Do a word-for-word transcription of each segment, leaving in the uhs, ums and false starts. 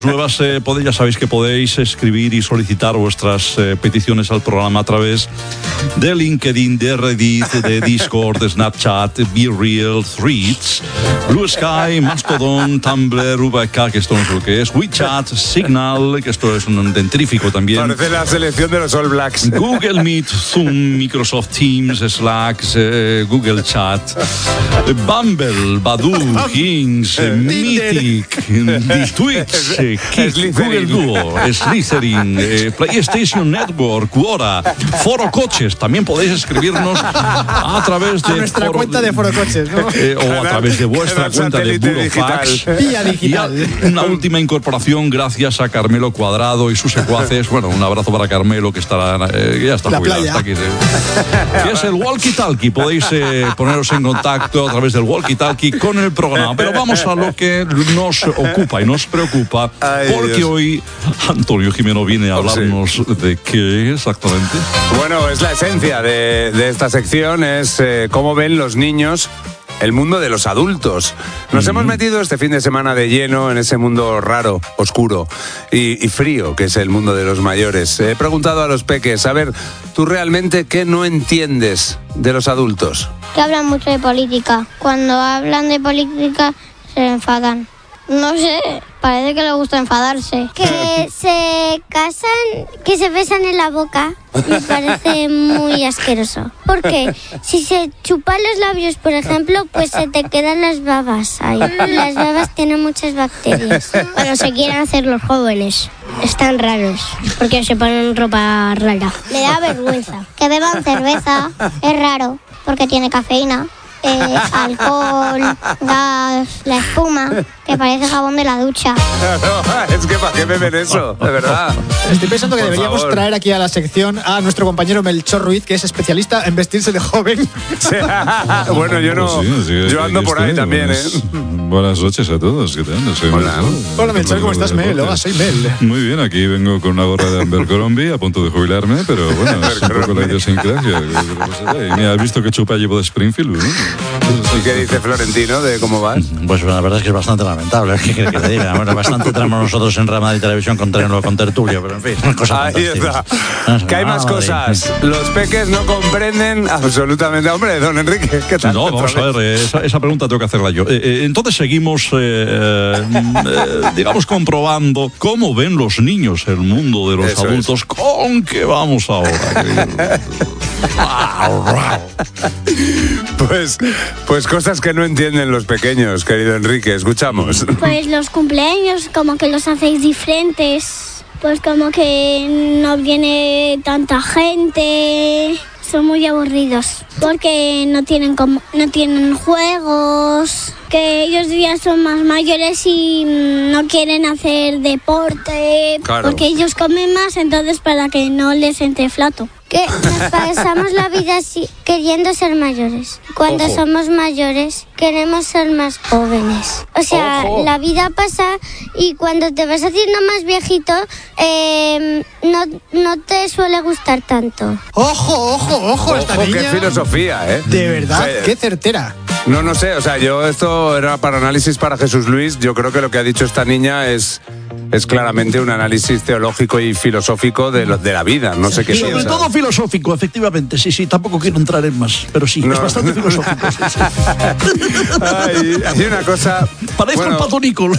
Nuevas, eh, pode, ya sabéis que podéis escribir y solicitar vuestras eh, peticiones al programa a través de LinkedIn, de Reddit, de Discord, de Snapchat, BeReal, Threads, Blue Sky, Mastodon, Tumblr, V K, que esto no sé lo que es, WeChat, Signal, que esto es un dentrífico también. Parece la selección de los All Blacks. Google Meet, Zoom, Microsoft Teams, Slack, eh, Google Chat, Bumble, Badoo, Kings, Mythic, Twitch, eh, Kik, Google Duo, Slytherin, eh, PlayStation Network, Quora, Foro Coches. También podéis escribirnos a través de a nuestra foro, cuenta de Foro Coches, ¿no? Eh, o a través de vuestra cuenta de Burofax. Vía digital. Y una última incorporación gracias a Carmelo Cuadrado y sus secuaces. Bueno, un abrazo para Carmelo, que estará, eh, que ya está La jubilado, playa. está aquí. Sí. Que es el Walkie Talkie. Podéis eh, poneros en contacto a través del Walkie Talkie con el programa. Pero vamos a lo que nos ocupa y nos preocupa. Ay, porque Dios. hoy Antonio Jimeno viene a hablarnos sí. de qué exactamente. Bueno, es la esencia de, de esta sección, es eh, cómo ven los niños el mundo de los adultos. Nos mm. hemos metido este fin de semana de lleno en ese mundo raro, oscuro y, y frío, que es el mundo de los mayores. He preguntado a los peques, a ver, ¿tú realmente qué no entiendes de los adultos? Que hablan mucho de política. Cuando hablan de política se enfadan. No sé, parece que les gusta enfadarse. Que se casan, que se besan en la boca, me parece muy asqueroso. Porque si se chupan los labios, por ejemplo, pues se te quedan las babas ahí. Las babas tienen muchas bacterias. Bueno, se quieren hacer los jóvenes. Están raros, porque se ponen ropa rara. Me da vergüenza. Que beban cerveza, es raro, porque tiene cafeína. Eh, alcohol, gas, la espuma, que parece jabón de la ducha. No, es que ¿para qué beben eso? De verdad. Estoy pensando que Por deberíamos favor. traer aquí a la sección a nuestro compañero Melchor Ruiz, que es especialista en vestirse de joven. Bueno, yo no. Pues sí, sí, yo ando aquí por ahí estoy. también, buenas, ¿eh? Buenas noches a todos. ¿Qué tal? Soy Hola. Melchor. Hola Melchor, ¿cómo estás, Mel? Hola, soy Mel. Muy bien, aquí vengo con una gorra de Abercrombie a punto de jubilarme, pero bueno, es un poco la idiosincrasia. Y mira, has visto que chupa llevo de Springfield, ¿no? ¿Y qué dice Florentino de cómo vas? Pues la verdad es que es bastante lamentable. ¿Qué quiere que te diga? Bueno, bastante tenemos nosotros en Real Madrid Televisión con Trenlo, con Tertulio, pero en fin, cosas Ahí está. Que hay más cosas. Los peques no comprenden absolutamente. Hombre, don Enrique, ¿qué tal? No, vamos a ver, eh, esa, esa pregunta tengo que hacerla yo. Eh, eh, entonces seguimos, eh, eh, digamos, comprobando cómo ven los niños el mundo de los Eso adultos. es. ¿Con qué vamos ahora? Pues, pues cosas que no entienden los pequeños, querido Enrique. Escuchamos. Pues los cumpleaños como que los hacéis diferentes. Pues como que no viene tanta gente. Son muy aburridos. Porque no tienen como, no tienen juegos. Que ellos ya son más mayores y no quieren hacer deporte. Claro. Porque ellos comen más, entonces para que no les entre flato. Que nos pasamos la vida así, queriendo ser mayores. Cuando Ojo. somos mayores, queremos ser más jóvenes. O sea, Ojo. la vida pasa y cuando te vas haciendo más viejito, eh, no, no te suele gustar tanto. Ojo, ojo, ojo, esta Ojo, qué niña. filosofía, ¿eh? De verdad, Sí. qué certera. No, no sé, o sea, yo esto era para análisis para Jesús Luis. Yo creo que lo que ha dicho esta niña es, es claramente un análisis teológico y filosófico de, lo, de la vida. No sé qué Sobre piensa. todo filosófico, efectivamente, sí, sí, tampoco quiero entrar en más, pero sí, No. es bastante filosófico. Sí, sí. Hay, hay una cosa. Parezco bueno, el Pato Nicol.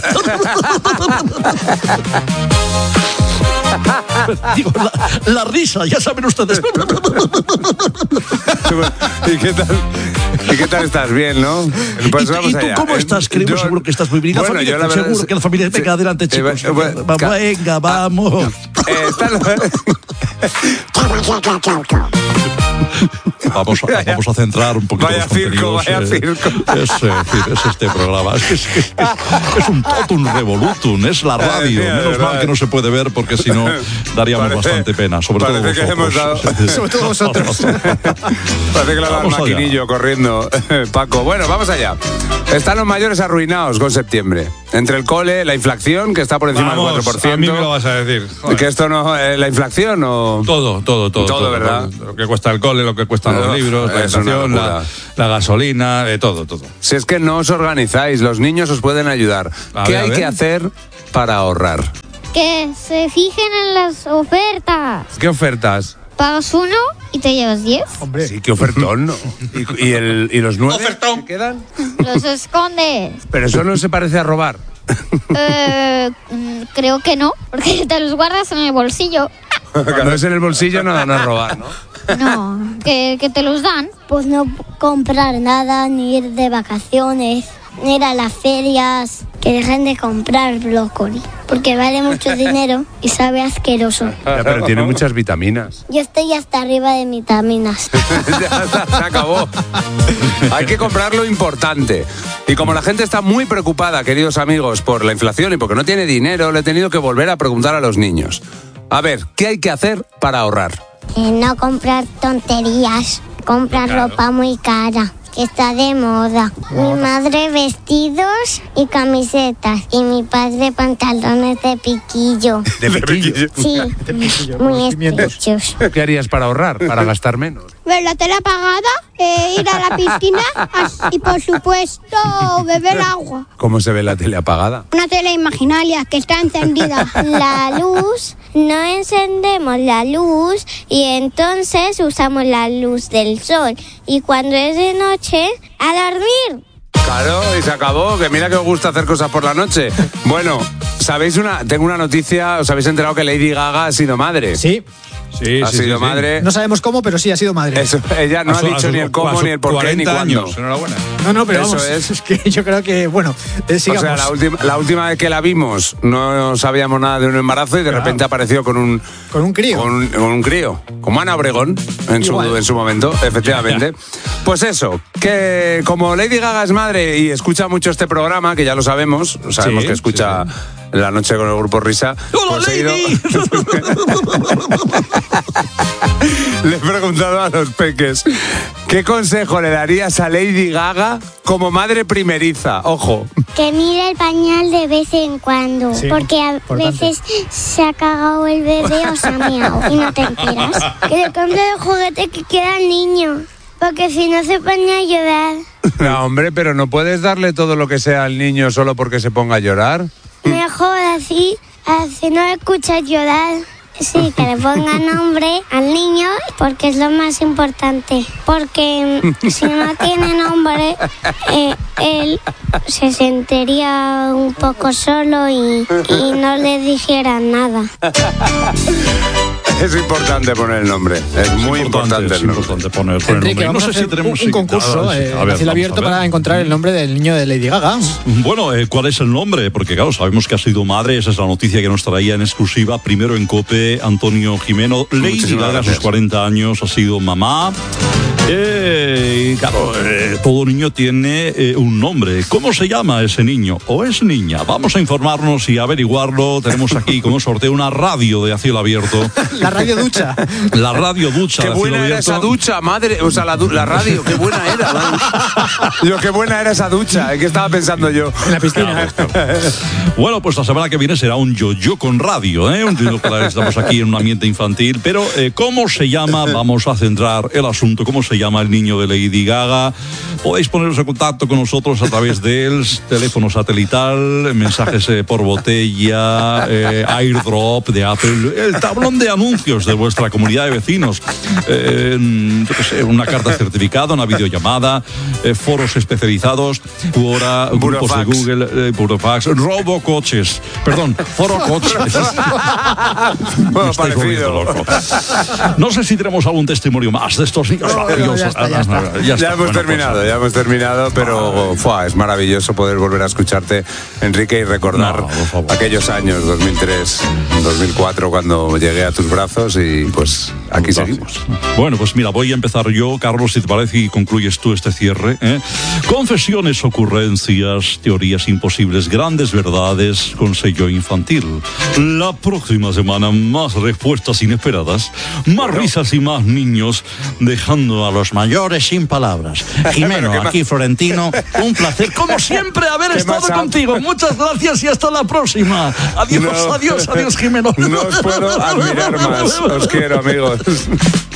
Digo, la, la risa, ya saben ustedes. ¿Y qué tal? ¿Y qué tal estás? Bien, ¿no? Pues ¿Y, tú- vamos y tú allá. cómo Eh, estás? Creemos yo- seguro que estás muy bien. La Bueno, familia, yo la verdad seguro es- que la familia... Venga, sí. adelante, Eh, chicos. eh, bueno, Va- ca- venga, vamos. Eh, están- Vamos a, vamos a centrar un poquito Vaya los circo, contenidos. vaya eh, circo. Es, eh, en fin, es este programa. Es, que es, es, es, es un totum revolutum, es la radio. Ay, mira, de Menos mal verdad. que no se puede ver porque si no no, daríamos Parece- bastante pena, sobre todo parece que vosotros. hemos dado- Sobre todo vosotros. Parece que le ha dado el Vamos allá. maquinillo corriendo, Paco. Bueno, vamos allá. Están los mayores arruinados con septiembre. Entre el cole, la inflación, que está por encima Vamos, del cuatro por ciento. a mí me lo vas a decir. Joder. Que esto no... eh, ¿La inflación o...? Todo, todo, todo. Todo, ¿verdad? Lo que cuesta el cole, lo que cuestan No, los libros, la es una inflación, la, locura. la gasolina, eh, todo, todo. Si es que no os organizáis, los niños os pueden ayudar. A ¿Qué ver, a hay ver. que hacer para ahorrar? Que se fijen en las ofertas. ¿Qué ofertas? Pagas uno y te llevas diez. Hombre, Sí, qué ofertón, ¿no? ¿Y, y el, y los nueve que quedan? Los escondes. Pero eso no se parece a robar. Eh, mm, creo que no, porque te los guardas en el bolsillo. Cuando es en el bolsillo no dan a robar, ¿no? No, que, que te los dan. Pues no comprar nada, ni ir de vacaciones, ni ir a las ferias. Que dejen de comprar brócoli, porque vale mucho dinero y sabe asqueroso. Ya, pero tiene muchas vitaminas. Yo estoy hasta arriba de vitaminas. Ya está, se acabó. Hay que comprar lo importante. Y como la gente está muy preocupada, queridos amigos, por la inflación y porque no tiene dinero, le he tenido que volver a preguntar a los niños. A ver, ¿qué hay que hacer para ahorrar? Eh, no comprar tonterías, comprar ropa muy cara, que está de moda. Mi madre vestidos y camisetas y mi padre pantalones de piquillo. De piquillo. Sí, piquillo, muy con los pimientos. estrechos. ¿Qué harías para ahorrar, para gastar menos? Ver la tele apagada, eh, ir a la piscina y, por supuesto, beber agua. ¿Cómo se ve la tele apagada? Una tele imaginaria que está encendida. La luz, no encendemos la luz y entonces usamos la luz del sol. Y cuando es de noche, a dormir. Claro, y se acabó, que mira que os gusta hacer cosas por la noche. Bueno, ¿sabéis una? Tengo una noticia, os habéis enterado que Lady Gaga ha sido madre. sí. Sí, ha sí, sido sí, sí. madre. No sabemos cómo, pero sí ha sido madre. Eso, ella no A ha su- a dicho sus- ni el a cómo, sus ni el por qué, ni cuarenta cuándo. años, enhorabuena. No, no, pero Eso vamos, es. es. que yo creo que, bueno, eh, O sigamos. sea, la última, la última vez que la vimos no sabíamos nada de un embarazo y de Claro. repente apareció con un, Con un crío. con un, con un crío, como Ana Obregón en su, Igual. en su momento, efectivamente. Pues eso, que como Lady Gaga es madre y escucha mucho este programa, que ya lo sabemos, sabemos Sí, que escucha sí, La Noche con el Grupo Risa. ¡Hola, pues he ido- Lady! Le he preguntado a los peques, ¿qué consejo le darías a Lady Gaga como madre primeriza? Ojo. Que mire el pañal de vez en cuando, Sí, porque a importante. veces se ha cagado el bebé o se ha meado y no te enteras. Que le cambie el juguete que quiera al niño, porque si no se pone a llorar. No, hombre, pero no puedes darle todo lo que sea al niño solo porque se ponga a llorar. Mejor así, así no escuchas llorar. Sí, que le ponga nombre al niño porque es lo más importante. Porque mm, si no tiene nombre, eh, él se sentiría un poco solo y, y no le dijera nada. Es importante poner el nombre. Es muy importante, es el nombre. importante poner, poner Enrique, nombre. vamos No a sé si hacer tenemos un, un concurso Ah, sí. eh, A ver, a cielo vamos abierto a ver. para encontrar el nombre del niño de Lady Gaga. Bueno, eh, ¿cuál es el nombre? Porque claro, sabemos que ha sido madre, esa es la noticia que nos traía en exclusiva, primero en COPE, Antonio Jimeno. Lady Muchísimas Gaga a gracias. sus cuarenta años ha sido mamá. Eh, y claro, eh, todo niño tiene eh, un nombre. ¿Cómo se llama ese niño? ¿O es niña? Vamos a informarnos y averiguarlo. Tenemos aquí como sorteo una radio de a cielo abierto. La radio ducha. La radio ducha Qué de a cielo buena era abierto. esa ducha, madre. O sea, la, du- la radio, qué buena era. madre. Yo, qué buena era esa ducha. ¿Qué estaba pensando yo? En la piscina. Bueno, pues la semana que viene será un yo-yo con radio, ¿eh? Entiendo que la- estamos aquí en un ambiente infantil, pero eh, ¿cómo se llama? Vamos a centrar el asunto. ¿Cómo se llama el niño de Lady Gaga? Podéis poneros en contacto con nosotros a través del teléfono satelital, mensajes eh, por botella, eh, airdrop de Apple, el tablón de anuncios de vuestra comunidad de vecinos, eh, yo qué sé, una carta certificada, una videollamada, eh, foros especializados, Quora, grupos de Burofax. Google, eh, Burofax, robocoches, perdón, foro coches. Bueno, Me estoy parecido. volviendo loco. No sé si tenemos algún testimonio más de estos niños No, maravillosos. ya está, ya está. Ah, Ya, está. hemos Bueno, terminado, pues, ya hemos terminado, pero fua, es maravilloso poder volver a escucharte, Enrique, y recordar No, por favor. aquellos años, dos mil tres, dos mil cuatro, cuando llegué a tus brazos y pues aquí Gracias. seguimos. Bueno, pues mira, voy a empezar yo, Carlos, si te parece, y concluyes tú este cierre. ¿eh? Confesiones, ocurrencias, teorías imposibles, grandes verdades con sello infantil. La próxima semana, más respuestas inesperadas, más Bueno. risas y más niños dejando a los Los mayores sin palabras. Bueno, Jimeno, ¿qué más? aquí Florentino, un placer. como siempre haber ¿Qué estado más ha- contigo. Muchas gracias y hasta la próxima. Adiós, No. adiós, adiós, Jimeno. No os puedo admirar más. Os quiero, amigos.